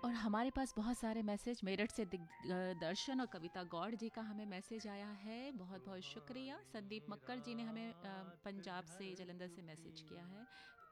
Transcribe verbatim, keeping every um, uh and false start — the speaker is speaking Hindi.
और हमारे पास बहुत सारे मैसेज मेरठ से दिग अ, दर्शन और कविता गौड़ जी का हमें मैसेज आया है, बहुत बहुत शुक्रिया। संदीप मक्कर जी ने हमें अ, पंजाब से, जलंधर से मैसेज किया है।